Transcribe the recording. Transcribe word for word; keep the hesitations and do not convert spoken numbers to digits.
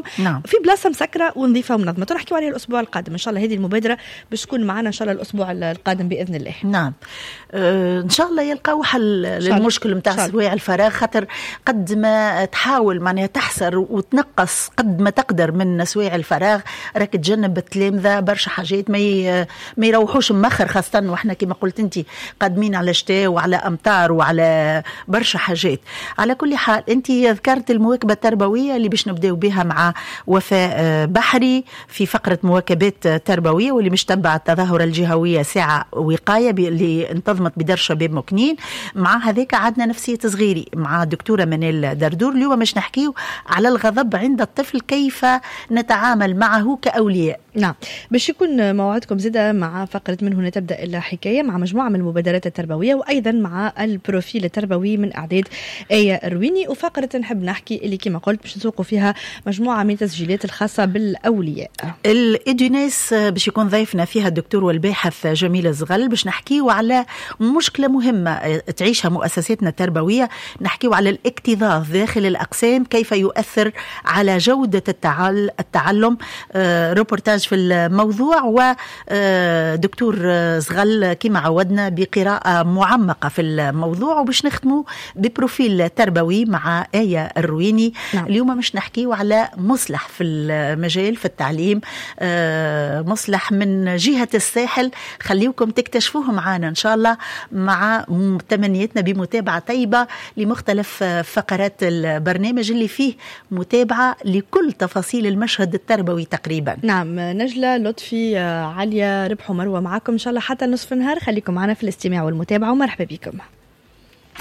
معكم نعم. في بلاصة مسكرة ونظيفة ومنظمة. نحكيو عليها الأسبوع القادم إن شاء الله. هذه المبادرة باش تكون معنا إن شاء الله الأسبوع القادم بإذن الله. نعم أه إن شاء الله يلقاو حل للمشكل متاع سوايع الفراغ، خاطر قد ما تحاول معناها تحسر وتنقص قد ما تقدر من سوايع الفراغ راك تجنب التلامذة برشا حاجات ما ي... ما يروحوش مخر، خاصة واحنا كما قلت انت قادمين على شتاء وعلى أمطار وعلى برشا حاجات. على كل حال انت ذكرت المواكبة التربوية اللي باش نبداو بها مع وفاء بحري في فقرة مواكبات تربوية، واللي مش تبع التظاهرة الجهوية ساعة وقاية اللي انتظمت بدار شباب مكنين. مع هذاك عدنا نفسية صغيري مع دكتورة منال دردور. اليوم مش نحكيه على الغضب عند الطفل، كيف نتعامل معه كأولياء. نعم باش يكون موعدكم زيادة مع فقرة من هنا تبدأ الحكاية مع مجموعة من المبادرات التربوية، وأيضا مع البروفيل التربوي من إعداد آية الرويني، وفقرة نحب نحكي اللي كما قلت باش نسوقوا فيها مجموعة من التسجيلات الخاصة بالأولياء. الإدونيس باش يكون ضيفنا فيها الدكتور والباحث جميل زغل، باش نحكيه على مشكلة مهمة تعيشها مؤسساتنا التربوية. نحكيه على الاكتظاظ داخل الأقسام، كيف يؤثر على جودة التعلم. روبورتاج في الموضوع، ودكتور زغل كما عودنا بقراءة معمقة في الموضوع، وباش نختموا ببروفيل تربوي مع آية الرويني. نعم. اليوم مش نحكيه على مصلح في المجال في التعليم، مصلح من جهة الساحل. خليكم تكتشفوه معنا إن شاء الله، مع تمنيتنا بمتابعة طيبة لمختلف فقرات البرنامج اللي فيه متابعة لكل تفاصيل المشهد التربوي تقريبا. نعم نجلة لطفي عليا ربح ومروة معكم إن شاء الله حتى نصف النهار. خليكم معنا في الاستماع والمتابعة ومرحبا بكم.